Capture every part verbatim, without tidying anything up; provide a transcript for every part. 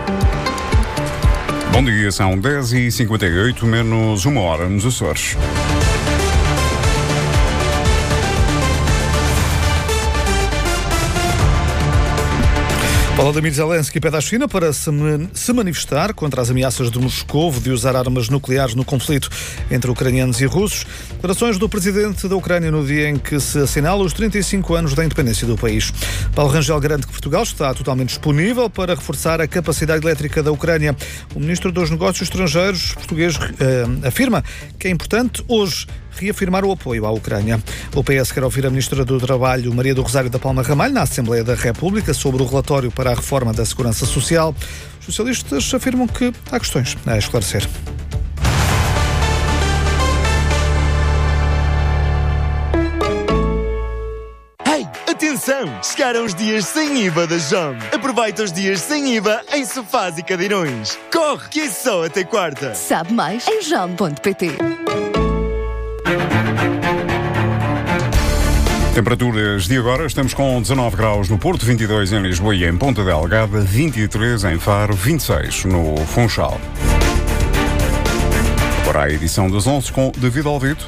Bom dia, são dez e cinquenta e oito, menos uma hora nos Açores. Volodymyr Zelensky pede à China para se, se manifestar contra as ameaças de Moscou de usar armas nucleares no conflito entre ucranianos e russos. Declarações do presidente da Ucrânia no dia em que se assinala os trinta e cinco anos da independência do país. Paulo Rangel garante que Portugal está totalmente disponível para reforçar a capacidade elétrica da Ucrânia. O ministro dos Negócios Estrangeiros português eh, afirma que é importante hoje reafirmar o apoio à Ucrânia. O P S quer ouvir a Ministra do Trabalho, Maria do Rosário da Palma Ramalho, na Assembleia da República, sobre o relatório para a reforma da Segurança Social. Os socialistas afirmam que há questões a esclarecer. Hey, atenção! Chegaram os dias sem I V A da Jom. Aproveita os dias sem I V A em sofás e cadeirões. Corre, que é só até quarta. Sabe mais em jom ponto pt. Temperaturas de agora, estamos com dezanove graus no Porto, vinte e dois em Lisboa e em Ponta Delgada, vinte e três em Faro, vinte e seis no Funchal. Agora a edição das onze com David Alvito.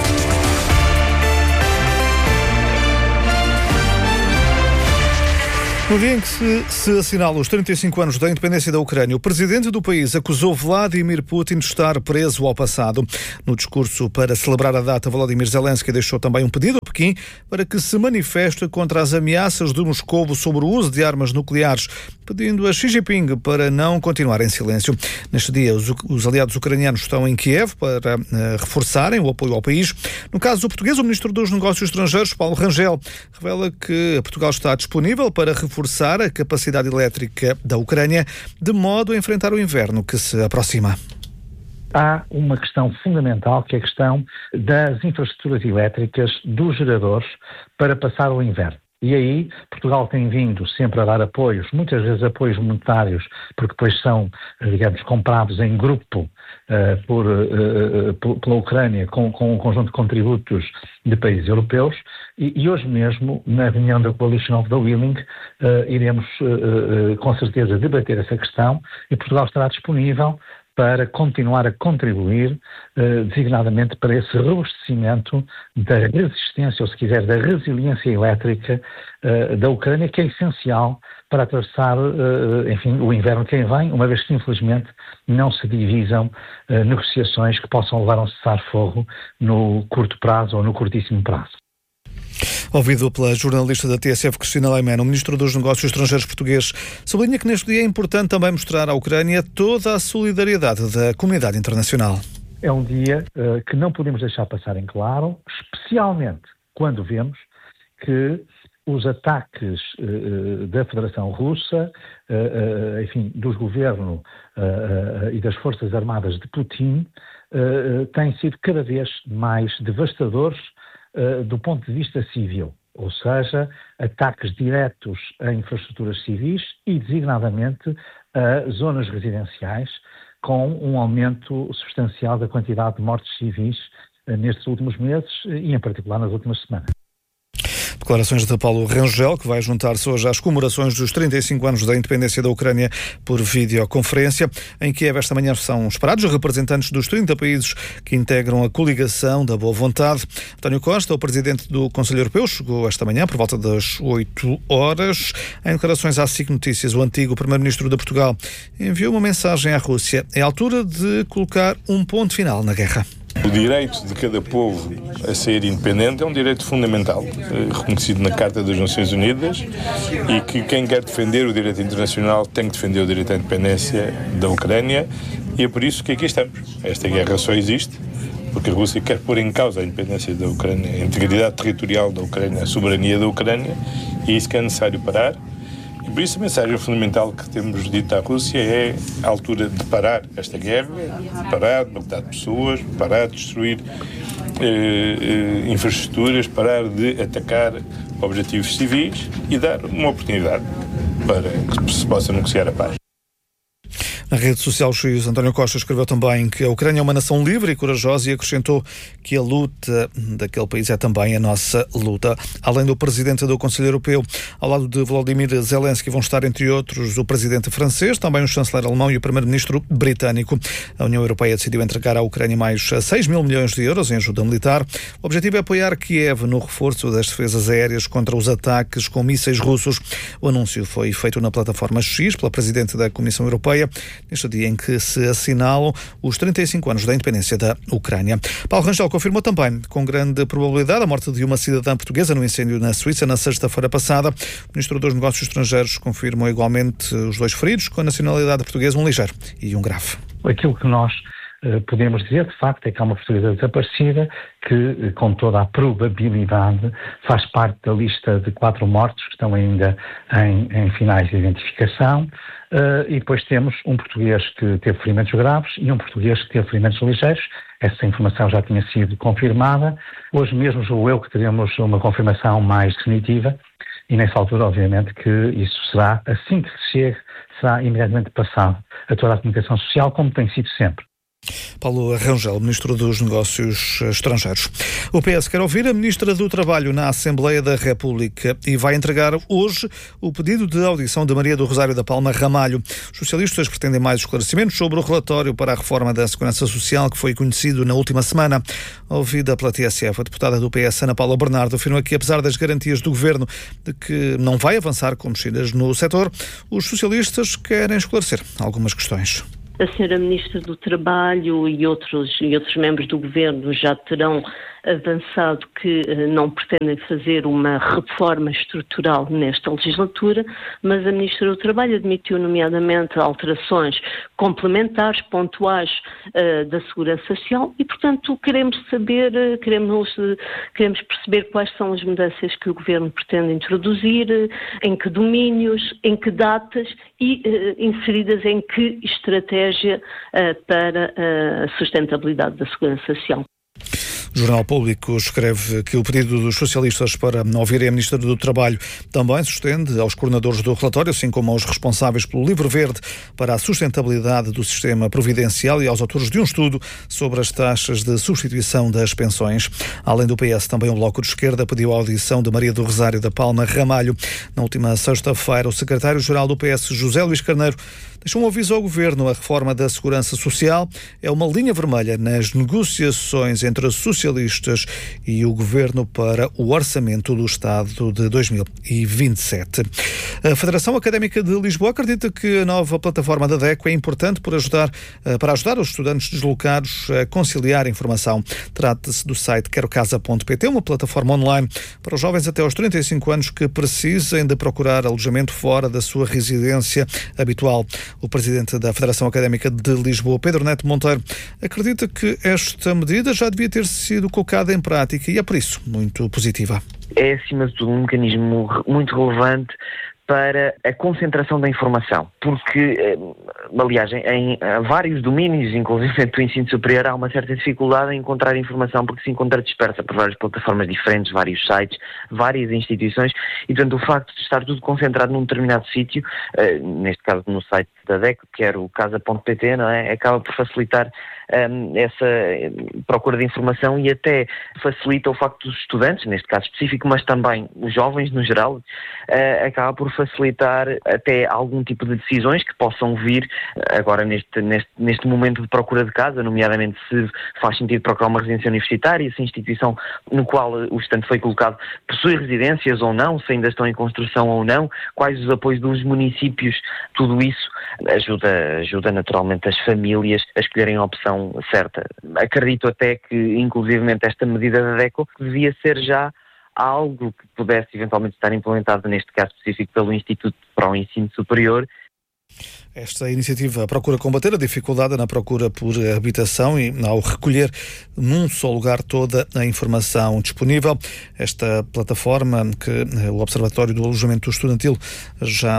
No dia em que se, se assinala os trinta e cinco anos da independência da Ucrânia, o presidente do país acusou Vladimir Putin de estar preso ao passado. No discurso para celebrar a data, Volodymyr Zelensky deixou também um pedido a Pequim para que se manifeste contra as ameaças de Moscovo sobre o uso de armas nucleares, pedindo a Xi Jinping para não continuar em silêncio. Neste dia, os, os aliados ucranianos estão em Kiev para uh, reforçarem o apoio ao país. No caso do português, o ministro dos Negócios Estrangeiros, Paulo Rangel, revela que Portugal está disponível para reforçar reforçar a capacidade elétrica da Ucrânia, de modo a enfrentar o inverno que se aproxima. Há uma questão fundamental, que é a questão das infraestruturas elétricas, dos geradores, para passar o inverno. E aí Portugal tem vindo sempre a dar apoios, muitas vezes apoios monetários, porque depois são, digamos, comprados em grupo uh, por, uh, pela Ucrânia com, com um conjunto de contributos de países europeus. E, e hoje mesmo, na reunião da Coalition of the Willing, uh, iremos uh, uh, com certeza debater essa questão e Portugal estará disponível para continuar a contribuir, eh, designadamente para esse robustecimento da resistência, ou se quiser, da resiliência elétrica eh, da Ucrânia, que é essencial para atravessar, eh, enfim, o inverno que vem, uma vez que, infelizmente, não se divisam eh, negociações que possam levar a um cessar-fogo no curto prazo ou no curtíssimo prazo. Ouvido pela jornalista da T S F, Cristina Leiman, o ministro dos Negócios Estrangeiros português sublinha que neste dia é importante também mostrar à Ucrânia toda a solidariedade da comunidade internacional. É um dia uh, que não podemos deixar passar em claro, especialmente quando vemos que os ataques uh, da Federação Russa, uh, uh, enfim, dos governos uh, uh, e das Forças Armadas de Putin, uh, uh, têm sido cada vez mais devastadores do ponto de vista civil, ou seja, ataques diretos a infraestruturas civis e, designadamente, a zonas residenciais, com um aumento substancial da quantidade de mortes civis nestes últimos meses e, em particular, nas últimas semanas. Declarações de Paulo Rangel, que vai juntar-se hoje às comemorações dos trinta e cinco anos da independência da Ucrânia por videoconferência. Em Kiev esta manhã são esperados os representantes dos trinta países que integram a coligação da boa vontade. António Costa, o presidente do Conselho Europeu, chegou esta manhã por volta das oito horas. Em declarações à S I C Notícias, o antigo primeiro-ministro de Portugal enviou uma mensagem à Rússia. É a altura de colocar um ponto final na guerra. O direito de cada povo a ser independente é um direito fundamental, reconhecido na Carta das Nações Unidas, e que quem quer defender o direito internacional tem que defender o direito à independência da Ucrânia, e é por isso que aqui estamos. Esta guerra só existe porque a Rússia quer pôr em causa a independência da Ucrânia, a integridade territorial da Ucrânia, a soberania da Ucrânia, e é isso que é necessário parar. E por isso a mensagem fundamental que temos dito à Rússia é a altura de parar esta guerra, parar de matar pessoas, parar de destruir eh, eh, infraestruturas, parar de atacar objetivos civis e dar uma oportunidade para que se possa negociar a paz. Na rede social X, António Costa escreveu também que a Ucrânia é uma nação livre e corajosa e acrescentou que a luta daquele país é também a nossa luta. Além do presidente do Conselho Europeu, ao lado de Volodymyr Zelensky vão estar, entre outros, o presidente francês, também o chanceler alemão e o primeiro-ministro britânico. A União Europeia decidiu entregar à Ucrânia mais seis mil milhões de euros em ajuda militar. O objetivo é apoiar Kiev no reforço das defesas aéreas contra os ataques com mísseis russos. O anúncio foi feito na plataforma X pela presidente da Comissão Europeia, neste dia em que se assinalam os trinta e cinco anos da independência da Ucrânia. Paulo Rangel confirmou também, com grande probabilidade, a morte de uma cidadã portuguesa no incêndio na Suíça na sexta-feira passada. O Ministro dos Negócios Estrangeiros confirmou igualmente os dois feridos, com a nacionalidade portuguesa, um ligeiro e um grave. Aquilo que nós uh, podemos dizer, de facto, é que há uma portuguesa desaparecida que, com toda a probabilidade, faz parte da lista de quatro mortos que estão ainda em, em finais de identificação. Uh, e depois temos um português que teve ferimentos graves e um português que teve ferimentos ligeiros. Essa informação já tinha sido confirmada. Hoje mesmo julgo eu que teremos uma confirmação mais definitiva e nessa altura, obviamente, que isso será, assim que se chegue, será imediatamente passado a toda a comunicação social, como tem sido sempre. Paulo Rangel, Ministro dos Negócios Estrangeiros. O P S quer ouvir a Ministra do Trabalho na Assembleia da República e vai entregar hoje o pedido de audição de Maria do Rosário da Palma Ramalho. Os socialistas pretendem mais esclarecimentos sobre o relatório para a reforma da Segurança Social que foi conhecido na última semana. Ouvida pela T S F, a deputada do P S, Ana Paula Bernardo, afirma que, apesar das garantias do Governo de que não vai avançar com mexidas no setor, os socialistas querem esclarecer algumas questões. A senhora Ministra do Trabalho e outros, e outros membros do Governo já terão avançado que uh, não pretendem fazer uma reforma estrutural nesta legislatura, mas a Ministra do Trabalho admitiu nomeadamente alterações complementares, pontuais uh, da Segurança Social e, portanto, queremos saber, uh, queremos, uh, queremos perceber quais são as mudanças que o Governo pretende introduzir, uh, em que domínios, em que datas e uh, inseridas em que estratégia uh, para uh, a sustentabilidade da Segurança Social. O Jornal Público escreve que o pedido dos socialistas para ouvirem a Ministra do Trabalho também se estende aos coordenadores do relatório, assim como aos responsáveis pelo Livro Verde para a sustentabilidade do sistema providencial e aos autores de um estudo sobre as taxas de substituição das pensões. Além do P S, também o Bloco de Esquerda pediu a audição de Maria do Rosário da Palma Ramalho. Na última sexta-feira, o secretário-geral do P S, José Luís Carneiro, deixou um aviso ao Governo. A reforma da Segurança Social é uma linha vermelha nas negociações entre os socialistas e o Governo para o Orçamento do Estado de dois mil e vinte e sete. A Federação Académica de Lisboa acredita que a nova plataforma da DECO é importante por ajudar, para ajudar os estudantes deslocados a conciliar a informação. Trata-se do site quero casa ponto pt, uma plataforma online para os jovens até aos trinta e cinco anos que precisem de procurar alojamento fora da sua residência habitual. O presidente da Federação Académica de Lisboa, Pedro Neto Monteiro, acredita que esta medida já devia ter sido colocada em prática e é por isso muito positiva. É, acima de tudo, um mecanismo muito relevante para a concentração da informação, porque, aliás, em, em vários domínios, inclusive do ensino superior, há uma certa dificuldade em encontrar informação, porque se encontra dispersa por várias plataformas diferentes, vários sites, várias instituições, e, portanto, o facto de estar tudo concentrado num determinado sítio, uh, neste caso no site da DECO, que era o casa ponto pt, não é? Acaba por facilitar um, essa procura de informação e até facilita o facto dos estudantes, neste caso específico, mas também os jovens no geral, uh, acaba por facilitar até algum tipo de decisões que possam vir agora neste, neste, neste momento de procura de casa, nomeadamente se faz sentido procurar uma residência universitária, se a instituição no qual o estudante foi colocado possui residências ou não, se ainda estão em construção ou não, quais os apoios dos municípios, tudo isso ajuda, ajuda naturalmente as famílias a escolherem a opção certa. Acredito até que, inclusivamente, esta medida da DECO devia ser já algo que pudesse eventualmente estar implementado, neste caso específico, pelo Instituto para o Ensino Superior. Esta iniciativa procura combater a dificuldade na procura por habitação e ao recolher num só lugar toda a informação disponível. Esta plataforma que o Observatório do Alojamento Estudantil já,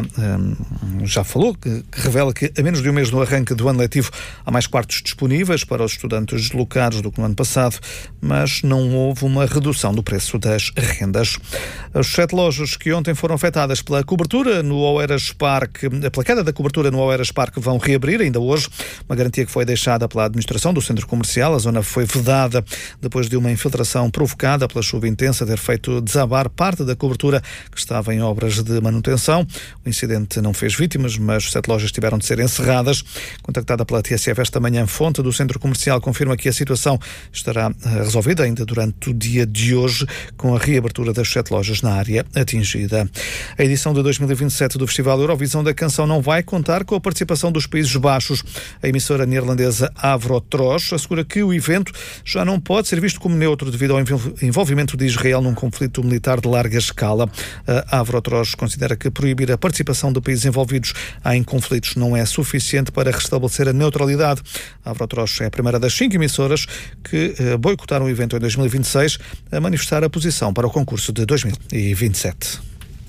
já falou, que revela que a menos de um mês do arranque do ano letivo há mais quartos disponíveis para os estudantes deslocados do que no ano passado, mas não houve uma redução do preço das rendas. As sete lojas que ontem foram afetadas pela cobertura no Oeiras Parque, pela queda da cobertura no Oeiras Parque vão reabrir ainda hoje, uma garantia que foi deixada pela administração do centro comercial. A zona foi vedada depois de uma infiltração provocada pela chuva intensa ter feito desabar parte da cobertura que estava em obras de manutenção. O incidente não fez vítimas, mas sete lojas tiveram de ser encerradas. Contactada pela T S F esta manhã, fonte do centro comercial confirma que a situação estará resolvida ainda durante o dia de hoje, com a reabertura das sete lojas na área atingida. A edição de dois mil e vinte e sete do Festival Eurovisão da Canção não vai contar com a participação dos Países Baixos. A emissora neerlandesa Avrotros assegura que o evento já não pode ser visto como neutro devido ao envolvimento de Israel num conflito militar de larga escala. A Avrotros considera que proibir a participação de países envolvidos em conflitos não é suficiente para restabelecer a neutralidade. A Avrotros é a primeira das cinco emissoras que boicotaram o evento em dois mil e vinte e seis a manifestar a posição para o concurso de dois mil e vinte e sete.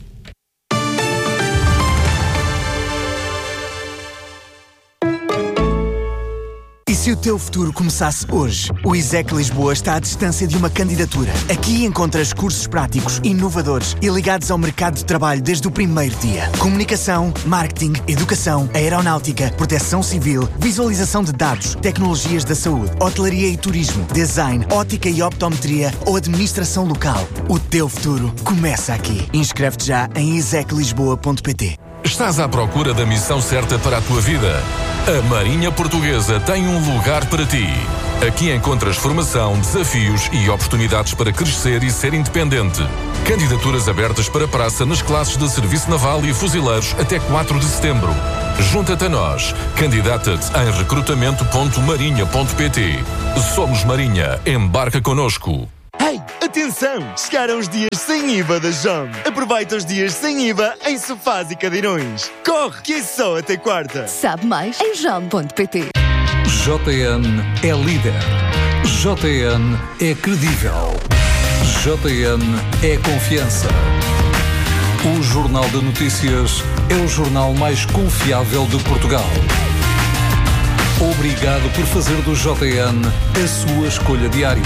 E se o teu futuro começasse hoje? O ISEC Lisboa está à distância de uma candidatura. Aqui encontras cursos práticos, inovadores e ligados ao mercado de trabalho desde o primeiro dia. Comunicação, marketing, educação, aeronáutica, proteção civil, visualização de dados, tecnologias da saúde, hotelaria e turismo, design, ótica e optometria ou administração local. O teu futuro começa aqui. Inscreve-te já em isec lisboa ponto pt. Estás à procura da missão certa para a tua vida? A Marinha Portuguesa tem um lugar para ti. Aqui encontras formação, desafios e oportunidades para crescer e ser independente. Candidaturas abertas para praça nas classes de Serviço Naval e Fuzileiros até quatro de setembro. Junta-te a nós. Candidata-te em recrutamento ponto marinha ponto pt. Somos Marinha. Embarca connosco. Hey, atenção! Chegaram os dias sem I V A da Jom. Aproveita os dias sem I V A em sofás e cadeirões. Corre, que é só até quarta. Sabe mais em jom ponto pt. J N é líder. J N é credível. J N é confiança. O Jornal de Notícias é o jornal mais confiável de Portugal. Obrigado por fazer do J N a sua escolha diária.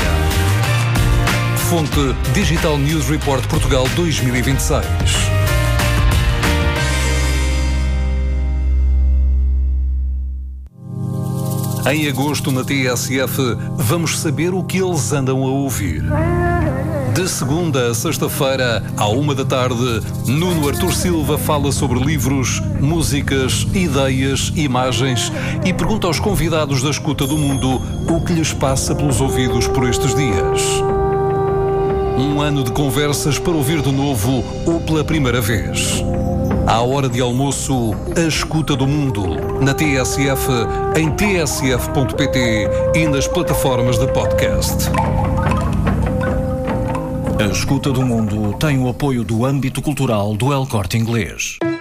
Fonte Digital News Report Portugal dois mil e vinte e seis. Em agosto, na T S F, vamos saber o que eles andam a ouvir. De segunda a sexta-feira, à uma da tarde, Nuno Artur Silva fala sobre livros, músicas, ideias, imagens e pergunta aos convidados da escuta do mundo o que lhes passa pelos ouvidos por estes dias. Um ano de conversas para ouvir de novo ou pela primeira vez. À hora de almoço, a escuta do mundo. Na T S F, em t s f ponto pt e nas plataformas de podcast. A escuta do mundo tem o apoio do âmbito cultural do El Corte Inglês.